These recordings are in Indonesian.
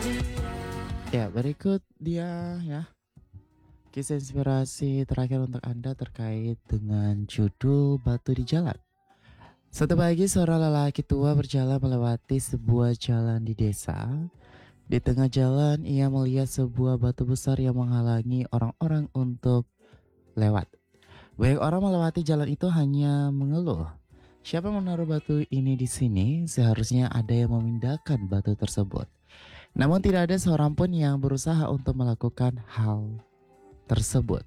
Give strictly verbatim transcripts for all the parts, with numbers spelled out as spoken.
Ya, berikut dia ya, kisah inspirasi terakhir untuk Anda terkait dengan judul Batu di Jalan. Satu pagi seorang lelaki tua berjalan melewati sebuah jalan di desa. Di tengah jalan ia melihat sebuah batu besar yang menghalangi orang-orang untuk lewat. Banyak orang melewati jalan itu hanya mengeluh. Siapa menaruh batu ini di sini? Seharusnya ada yang memindahkan batu tersebut. Namun tidak ada seorang pun yang berusaha untuk melakukan hal tersebut.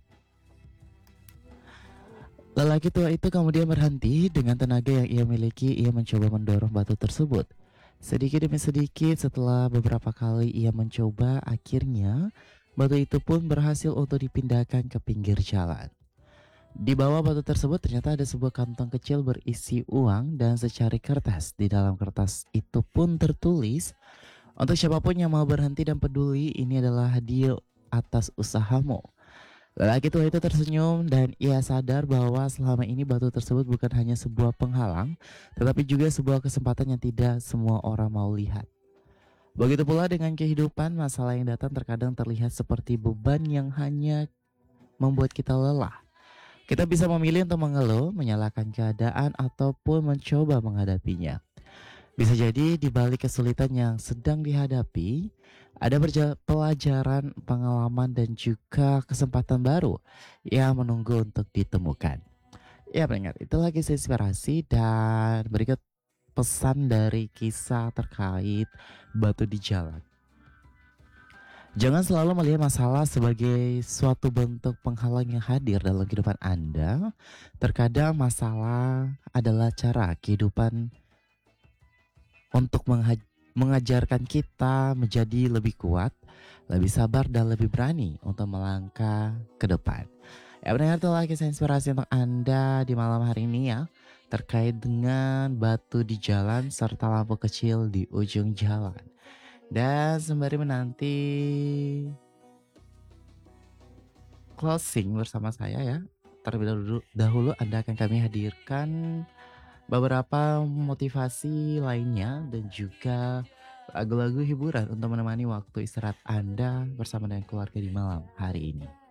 Lelaki tua itu kemudian berhenti. Dengan tenaga yang ia miliki, ia mencoba mendorong batu tersebut. Sedikit demi sedikit setelah beberapa kali ia mencoba, akhirnya batu itu pun berhasil untuk dipindahkan ke pinggir jalan. Di bawah batu tersebut ternyata ada sebuah kantong kecil berisi uang dan secari kertas. Di dalam kertas itu pun tertulis, untuk siapapun yang mau berhenti dan peduli, ini adalah hadiah atas usahamu. Lelaki tua itu tersenyum dan ia sadar bahwa selama ini batu tersebut bukan hanya sebuah penghalang, tetapi juga sebuah kesempatan yang tidak semua orang mau lihat. Begitu pula dengan kehidupan, masalah yang datang terkadang terlihat seperti beban yang hanya membuat kita lelah. Kita bisa memilih untuk mengeluh, menyalahkan keadaan, ataupun mencoba menghadapinya. Bisa jadi di balik kesulitan yang sedang dihadapi, ada berja- pelajaran, pengalaman, dan juga kesempatan baru yang menunggu untuk ditemukan. Ya pendengar, itulah kisah inspirasi dan berikut pesan dari kisah terkait batu di jalan. Jangan selalu melihat masalah sebagai suatu bentuk penghalang yang hadir dalam kehidupan Anda. Terkadang masalah adalah cara kehidupan untuk mengha- mengajarkan kita menjadi lebih kuat, lebih sabar, dan lebih berani untuk melangkah ke depan. Ya benar, itulah kisah inspirasi untuk Anda di malam hari ini ya, terkait dengan batu di jalan serta lampu kecil di ujung jalan. Dan sembari menanti closing bersama saya ya, terlebih dahulu, dahulu Anda akan kami hadirkan beberapa motivasi lainnya dan juga lagu-lagu hiburan untuk menemani waktu istirahat Anda bersama dengan keluarga di malam hari ini.